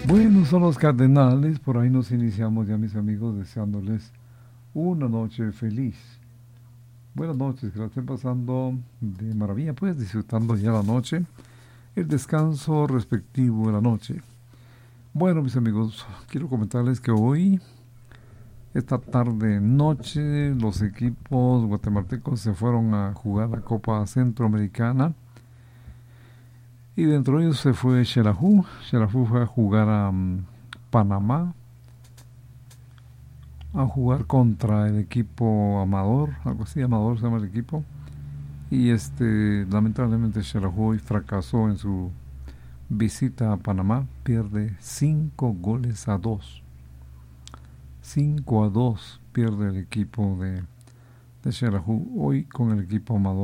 Bueno, son los Cardenales, por ahí nos iniciamos ya mis amigos deseándoles una noche feliz. Buenas noches, que la estén pasando de maravilla, pues disfrutando ya la noche, el descanso respectivo de la noche. Bueno, mis amigos, quiero comentarles que hoy, esta tarde noche, los equipos guatemaltecos se fueron a jugar la Copa Centroamericana y dentro de ellos se fue Xelajú. Xelajú fue a jugar a Panamá, a jugar contra el equipo Amador, algo así, Amador se llama el equipo. Y lamentablemente Xelajú fracasó en su visita a Panamá, pierde 5 goles a 2. 5-2 pierde el equipo de Xelajú hoy con el equipo Amador.